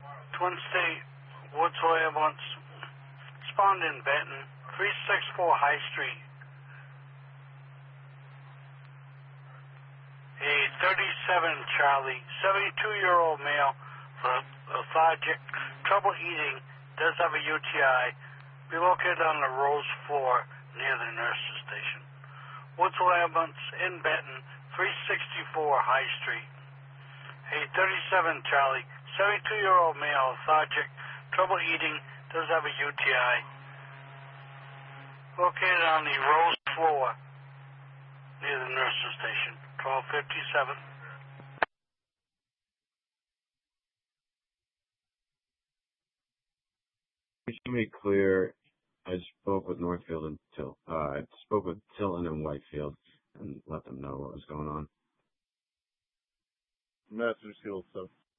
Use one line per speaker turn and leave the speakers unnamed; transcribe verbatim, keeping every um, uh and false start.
Twin State, Woodsville Ambulance, spawned in Benton, three sixty-four High Street. A thirty-seven Charlie, seventy-two-year-old male, lethargic, trouble eating, does have a U T I, be located on the Rose floor near the nurse's station. Woodsville Ambulance in Benton, three sixty-four High Street. A thirty-seven Charlie, seventy-two-year-old male, lethargic, trouble eating, does have a U T I, located on the Rose floor near the nurse's station. twelve fifty-seven.
Just to make clear, I spoke with Northfield and Till. Uh, I spoke with Tilton and Whitefield and let them know what was going on.
Mastersfield, so